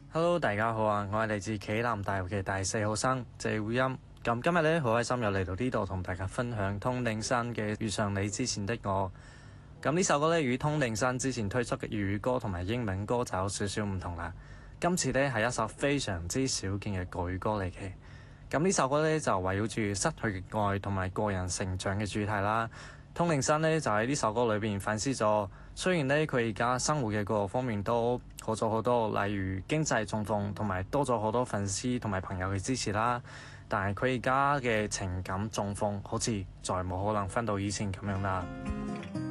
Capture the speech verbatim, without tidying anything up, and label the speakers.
Speaker 1: Hello，大家好啊！我係嚟自暨南大學嘅大四學生謝會音。咁今日咧好開心又嚟到呢度同大家分享通靈山嘅遇上你之前的我。咁呢首歌咧與通靈山之前推出嘅粵語歌同埋英文歌就有少少唔同啦。今次咧係一首非常之少見嘅國語歌嚟嘅。咁呢首歌咧就圍繞住失去嘅愛同埋個人成長嘅主題啦。通靈山咧就喺呢首歌裏邊反思咗，雖然咧佢而家生活嘅各個方面都好咗好多，例如經濟狀況同埋多咗好多粉絲同埋朋友嘅支持啦，但係佢而家嘅情感狀況好似再冇可能返到以前咁樣啦。